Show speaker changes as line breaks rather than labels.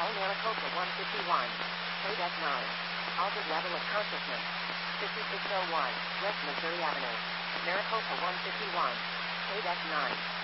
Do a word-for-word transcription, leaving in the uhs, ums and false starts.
Call Maricopa one fifty-one. Code S nine. Altered level of consciousness. fifty-six oh one West Missouri Avenue. Maricopa one fifty-one. Code S nine.